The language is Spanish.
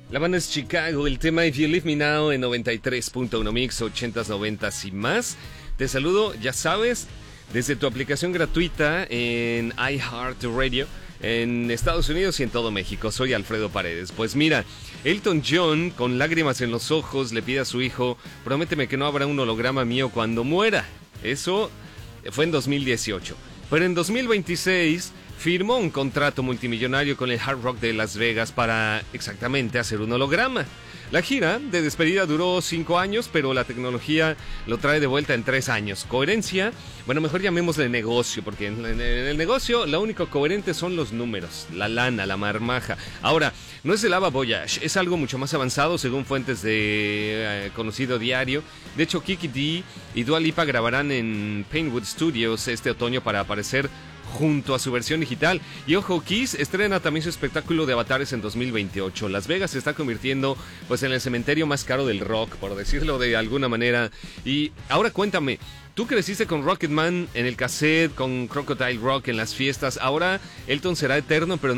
La banda es Chicago, el tema If You Leave Me Now en 93.1 Mix, 80s, 90s y más. Te saludo, ya sabes, desde tu aplicación gratuita en iHeartRadio, en Estados Unidos y en todo México. Soy Alfredo Paredes. Pues mira, Elton John, con lágrimas en los ojos, le pide a su hijo: prométeme que no habrá un holograma mío cuando muera. Eso fue en 2018. Pero en 2026 firmó un contrato multimillonario con el Hard Rock de Las Vegas para exactamente hacer un holograma. La gira de despedida duró 5 años, pero la tecnología lo trae de vuelta en 3 años. Coherencia, bueno, mejor llamémosle negocio, porque en el negocio lo único coherente son los números, la lana, la marmaja. Ahora, no es el Ava Voyage, es algo mucho más avanzado según fuentes de conocido diario. De hecho, Kiki D y Dua Lipa grabarán en Pinewood Studios este otoño para aparecer junto a su versión digital. Y ojo, Kiss estrena también su espectáculo de avatares en 2028. Las Vegas se está convirtiendo pues en el cementerio más caro del rock, por decirlo de alguna manera. Y ahora cuéntame, tú creciste con Rocketman en el cassette, con Crocodile Rock en las fiestas. Ahora Elton será eterno, pero no